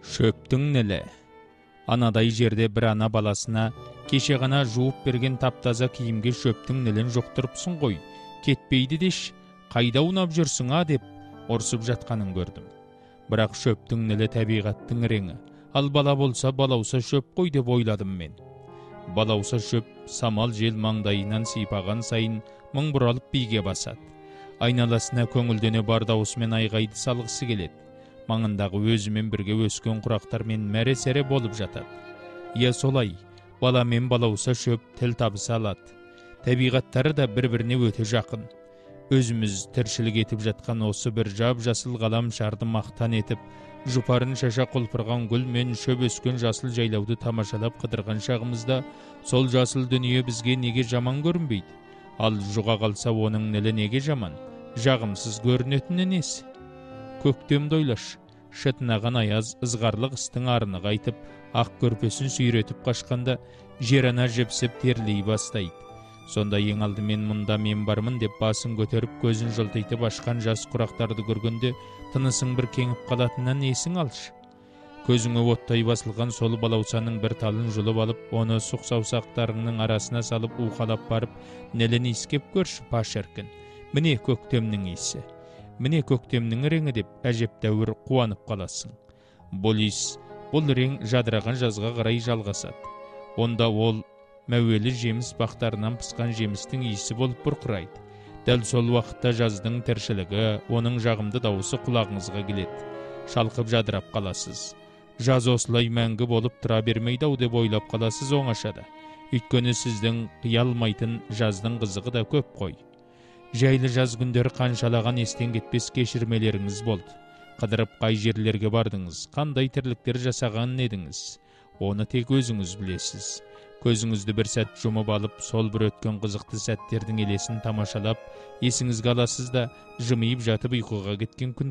Шөптің неле. Анадай жерде бір ана баласына кеше ғана жуып берген таптаза киімге шөптің нелен жоқтырыпсың ғой, кетпейді деш, қайда унап жүрсің деп ұрсып жатқанын көрдім. Бірақ шөптің неле табиғаттың реңі, ал бала болса балауса шөп қой деп ойладым мен. Балауса шөп самал жел маңдайынан сипаған сайын мың бұралып биге басады. Айналасына көңілдене бар даусымен айғайды салғысы келеді. Маңындағы өзімен бірге өскен құрақтармен мәре-сәре болып жатады. Иә солай, бала мен балауса шөп тіл табыса алады. Табиғаттары да бір-біріне өте жақын. Өзіміз тіршілік етіп жатқан осы бір жап-жасыл ғалам шарды мақтан етіп, жұпарын шаша құлпырған гүл мен шөп өскен жасыл жайлауды тамашалап қыдырған шағымызда, сол жасыл дүние бізге неге жаман көрінбейді? Ал жұға қалса оның нелі неге жаман, жағымсыз көрінетіні несі? Көктемді ойлаш, шытынаған аяз ызғарлы қыстың арыны қайтып, ақ көрпесін сүйретіп қашқанда, жер ана жіпсіп терлей бастайды. Сонда ең алдымен мұнда мен бармын деп басын көтеріп көзін жылтитып ашқан жас құрақтарды көргенде тынысың бір кеңіп қалатыннан несің алшы? Көзіңе оттай басылған сол балаусаның бір талын жұлып алып, оны сұқ саусақтарыңның арасына салып уқалап барып, нелен иіскеп көрші паш еркін. Міне көктемнің иісі. Міне көктемнің реңі деп әжептәуір қуанып қаласың. Бұл иіс, бұл рең жадыраған жазға қарай жалғасады. Онда ол мәуелі жеміс бақтарынан пысқан жемістің иісі болып бұрқырайды. Дәл сол уақытта жаздың тіршілігі, оның жағымды дауысы құлағыңызға келеді. Шалқып жадырап қаласыз. Жаз осылай мәңгі болып тұра бермейді-ау деп ойлап қаласыз оңашада. Өйткені сіздің қиялмайтын жаздың қызығы да көп қой. Жайлы жаз күндер қаншалаған естен кетпес кешірмелеріңіз болды. Қыдырып қай жерлерге бардыңыз, қандай тірліктер жасаған едіңіз? Оны тек өзіңіз білесіз. Көзіңізді бір сәт жұмып алып, сол бір өткен қызықты сәттердің елесін тамашалап, есіңізге аласыз да, жымиып жатып ұйқыға кеткен күн